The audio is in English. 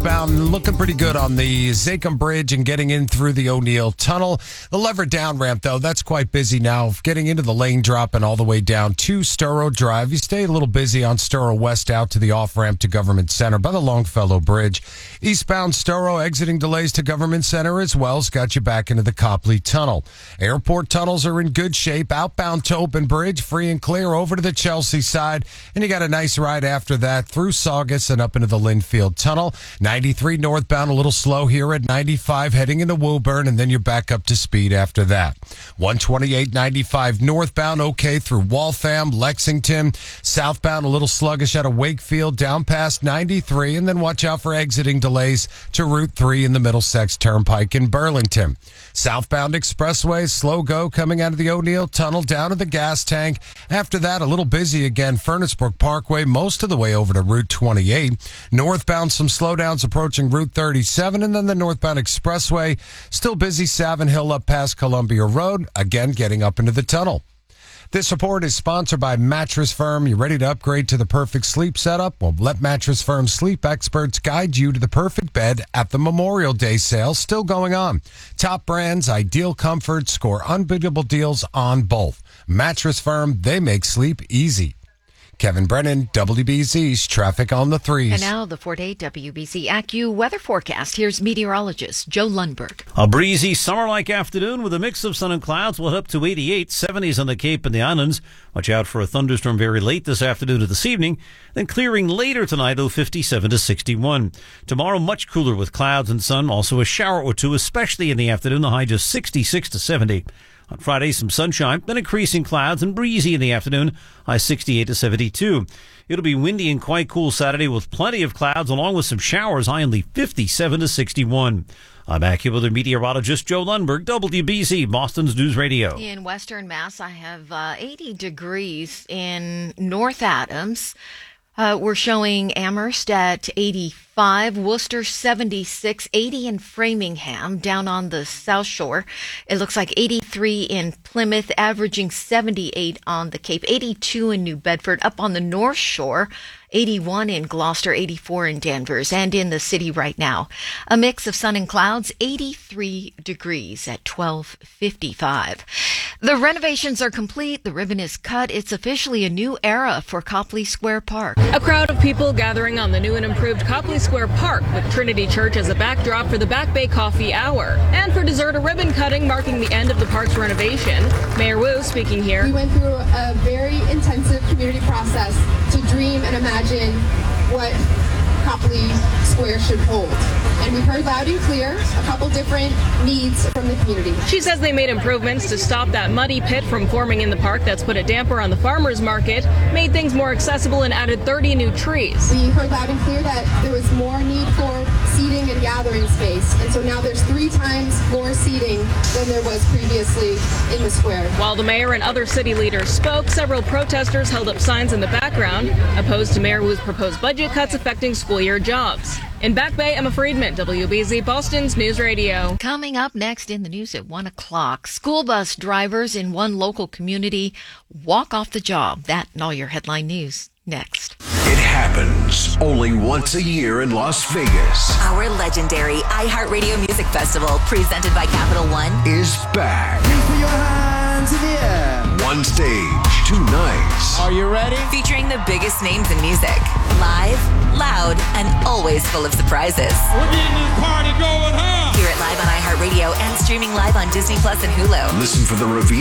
Bound looking pretty good on the Zakim Bridge and getting in through the O'Neill Tunnel. The Lever down ramp, though, that's quite busy now. Getting into the lane drop and all the way down to Sturrow Drive. You stay a little busy on Sturrow West out to the off-ramp to Government Center by the Longfellow Bridge. Eastbound Sturrow exiting delays to Government Center as well has got you back into the Copley Tunnel. Airport tunnels are in good shape. Outbound Tobin Bridge free and clear over to the Chelsea side. And you got a nice ride after that through Saugus and up into the Linfield Tunnel. 93 northbound, a little slow here at 95 heading into Woburn, and then you're back up to speed after that. 128-95 northbound, okay through Waltham, Lexington. Southbound, a little sluggish out of Wakefield, down past 93, and then watch out for exiting delays to Route 3 in the Middlesex Turnpike in Burlington. Southbound expressway, slow go coming out of the O'Neill Tunnel down to the gas tank. After that, a little busy again, Furnace Brook Parkway, most of the way over to Route 28. Northbound, some slowdowns approaching Route 37, and then the northbound expressway, still busy Savin Hill up past Columbia Road, again getting up into the tunnel. This report is sponsored by Mattress Firm. You ready to upgrade to the perfect sleep setup? Well, let Mattress Firm sleep experts guide you to the perfect bed at the Memorial Day sale still going on. Top brands, ideal comfort, score unbeatable deals on both. Mattress Firm, they make sleep easy. Kevin Brennan, WBZ's Traffic on the Threes. And now the 4-day WBZ AccuWeather forecast. Here's meteorologist Joe Lundberg. A breezy summer-like afternoon with a mix of sun and clouds. We'll up to 88, 70s on the Cape and the Islands. Watch out for a thunderstorm very late this afternoon to this evening. Then clearing later tonight, 57 to 61. Tomorrow, much cooler with clouds and sun. Also a shower or two, especially in the afternoon. The high just 66 to 70. On Friday, some sunshine, then increasing clouds and breezy in the afternoon, high 68 to 72. It'll be windy and quite cool Saturday with plenty of clouds along with some showers, high only 57 to 61. I'm AccuWeather meteorologist Joe Lundberg, WBZ, Boston's News Radio. In Western Mass, I have 80 degrees in North Adams. We're showing Amherst at 85, Worcester 76, 80 in Framingham, down on the South Shore. It looks like 83 in Plymouth, averaging 78 on the Cape, 82 in New Bedford, up on the North Shore. 81 in Gloucester, 84 in Danvers, and in the city right now. A mix of sun and clouds, 83 degrees at 12:55. The renovations are complete. The ribbon is cut. It's officially a new era for Copley Square Park. A crowd of people gathering on the new and improved Copley Square Park with Trinity Church as a backdrop for the Back Bay Coffee Hour. And for dessert, a ribbon cutting marking the end of the park's renovation. Mayor Wu speaking here. We went through a very intensive community process to dream and imagine what Copley Square should hold. And we heard loud and clear a couple different needs from the community. She says they made improvements to stop that muddy pit from forming in the park that's put a damper on the farmers market, made things more accessible, and added 30 new trees. We heard loud and clear that there was more need for seating and gathering space. And so now there's 3 times more seating than there was previously in the square. While the mayor and other city leaders spoke, several protesters held up signs in the background, opposed to Mayor Wu's proposed budget cuts affecting school year jobs. In Back Bay, Emma Friedman, WBZ, Boston's News Radio. Coming up next in the news at 1 o'clock, school bus drivers in one local community walk off the job. That and all your headline news next. It happens only once a year in Las Vegas. Our legendary iHeartRadio Music Festival, presented by Capital One, Is back. Please put your hands in the air. One stage, 2 nights. Are you ready? featuring the biggest names in music. Live, loud, and always full of surprises. We're getting this party going, huh? Hear it live on iHeartRadio and streaming live on Disney Plus and Hulu. Listen for the reveal.